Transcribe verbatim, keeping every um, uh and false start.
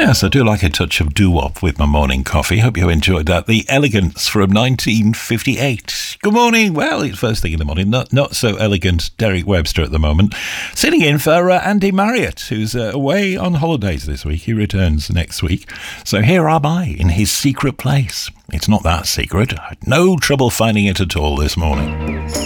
Yes, I do like a touch of doo-wop with my morning coffee. Hope you enjoyed that. The Elegance from nineteen fifty-eight. Good morning. Well, it's first thing in the morning. Not not so elegant Derek Webster at the moment. Sitting in for uh, Andy Marriott, who's uh, away on holidays this week. He returns next week. So here am I in his secret place. It's not that secret. I had no trouble finding it at all this morning.